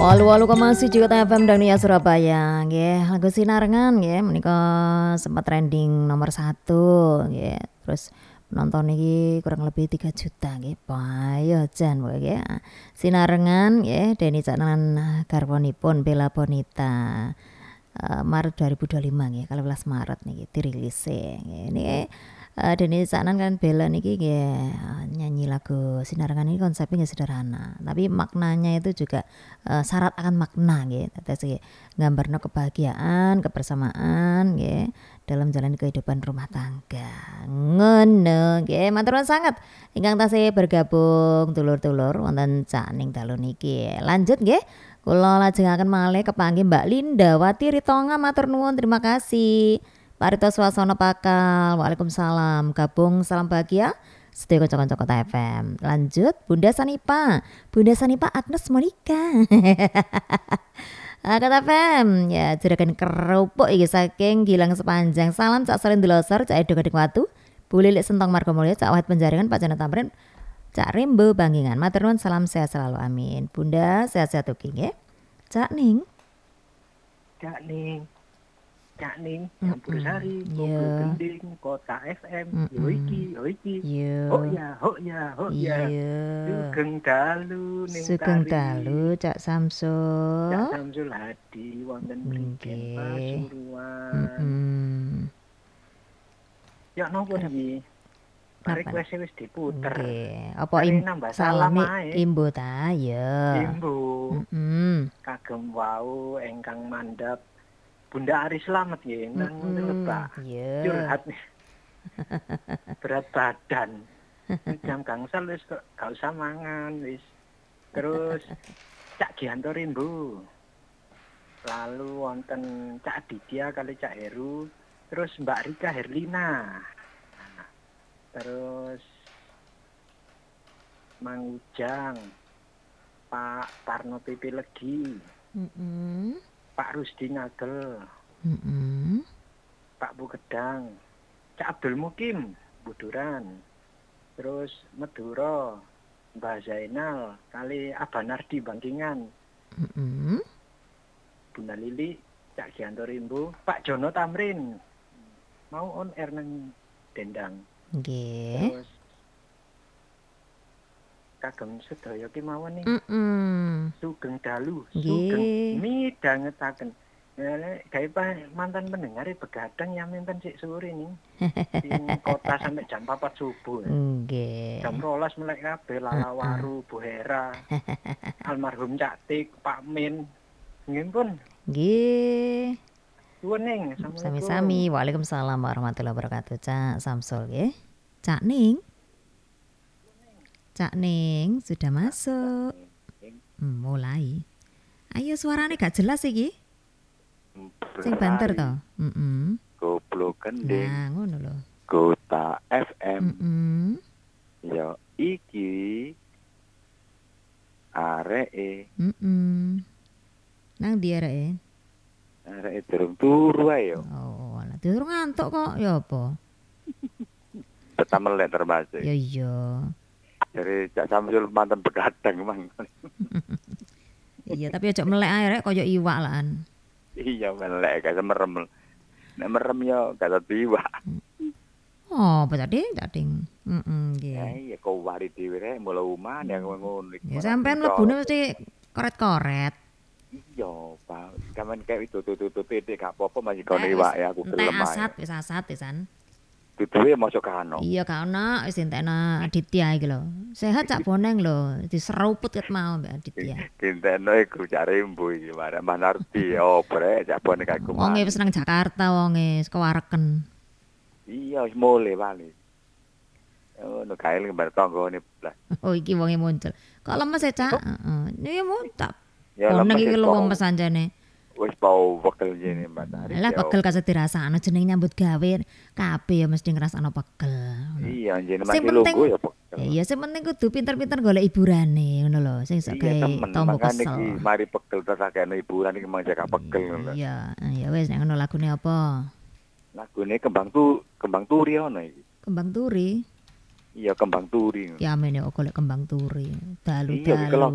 Walu-walu masih juga FM dan ya Surabaya nggih. Lagu Sinarengan nggih menika sempat trending nomor 1 nggih. Terus penonton iki kurang lebih 3 juta nggih. Payo jan nggih. Sinarengan nggih Denny Caknan garwanipun Bella Bonita. Maret 2025 nggih, 12 Maret niki dirilis nggih. Niki Denny Caknan kan Bella niki nggih nyanyi lagu Sinarengan ini konsepnya nggih sederhana, tapi maknanya itu juga syarat akan makna nggih. Tetes nggih nggambarno kebahagiaan, kebersamaan nggih dalam jalan kehidupan rumah tangga. Ngono nggih, matur nuwun sanget ingkang tasih bergabung dulur-dulur wonten Cakning dalu niki. Lanjut nggih. Kula lajengaken malih kepanggih Mbak Linda Wati Ritonga, matur nuwun, terima kasih. Pak Rito Swasana Pakal, waalaikumsalam. Gabung salam bahagia sedaya kanca-kanca Kota FM. Lanjut Bunda Sanipa Agnes Monica. Kota FM ya juragan kerupuk iki saking Gilang Sepanjang. Salam Cak Salin Delosor, Cak Edo Gading Watu, Bu Lilik Sentong Margo Mulya, Cak Wahid Penjaringan, Pak Jono Tamrin, Cak Rimbo Banggingan. Matur nuwun, salam sehat selalu, amin. Bunda sehat-sehat ugi nggih. Cak Ning Campur Sari, Bogor Gending, Kota FM, yo iki. Hok ya. Sugeng dalu Cak Samsul. Cak Samsul Hadi wonten mriki Pasuruan. Ya napa niki? Request wis diputer. Nggih. Apa salami imbu ta? Ya. Imbu. Kagem wau ingkang mandhap Bunda Ari Slamet nggih, nang Lebak. Curhat nih. Berat badan. Jam gangsal wis gak usah mangan wis. Terus Cak Gianto Rimbu. Lalu wonten Cak Aditya kali Cak Heru, terus Mbak Rika Herlina. Terus Mang Ujang, Pak Parno Pipi Legi, Pak Rusdi Ngagel, Pak Bukedang, Cak Abdul Mukim, Buduran, terus Meduro, Mbah Zainal, kali Abah Nardi Bangkingan, Bunda Lili, Cak Gianto Rimbu, Pak Jono Tamrin, mau on air nang Dendang. Nggih. Terus kagem sedaya kemawon nih. Sugeng dalu, sugeng midhangetaken. Gawe mantan pendengar begadang yang minten sik sore nih. Sing kota sampai jam 4 subuh. Nggih. Jam 12 melek kabeh Lalawaru, Bu Hera. Almarhum Cak Tik, Pak Min. Nggih pun. Nggih. Nuwun, Sami-sami. Waalaikumsalam warahmatullahi wabarakatuh. Cak Samsul nggih. Cak Ning sudah masuk. Mulai. Ayo suarane gak jelas iki. Sing banter to. Goblok Gending. Nah, ngono lho. Kota FM. Ya iki areke. Nang ndi areke? Areke durung turu ae yo. Oh, lah durung ngantuk kok. Ya apa? Tetap melek termasuk. Ya iya. Dari Cak Samsul mantan begadang mang. Iya, tapi aja melek ae rek koyo iwak lan. Iya melek gak merem. Nek merem yo gak dadi iwak. Oh, cacing. Nggih. Ya iya kok wari dhewe rek mula omah nek ngono iki. Ya sampean mlebune mesti koret-koret. Iya, Pak. Kamen kayak tutut titik gak apa-apa masih kono iwak ya aku gelem ae. Wis asat pisan. Duduhe mosok kano. Iya gak ono wis entekno Aditya iki lho. Sehat Cak Boneng lho, diseruput ket mau Mbak Aditya. Kintekno iku Cak Rimbo iki Mbah Nardi obre Cak Boneng aku. Wonge wis nang Jakarta wonge kewareken. Iya wis mule bali. Oh, no kae lembar tanggane blas. Oh iki wonge muncul. Kok lemes ya Cak? Heeh. Ya tak. Ya Boneng iki lemes anjane. Wis bau pegel jene Mbak Tari. Lah pegel kasih dirasakno jeneng nyambut gawe kabeh ya mesti ngrasakno pegel. Iya jene masih lungguh ya pegel. Iya sing penting kudu pinter-pinter golek hiburane ngono lho sing iso gawe tombo kesel. Iki mari pegel terus akeh hiburan iki mung jaga pegel ngono. Iya, ya wis nek ngono lagune apa? Lagune Kembang Turi ono iki. Kembang Turi. Iya Kembang Turi. Ya amene kok golek Kembang Turi. Dalu-dalu. Iya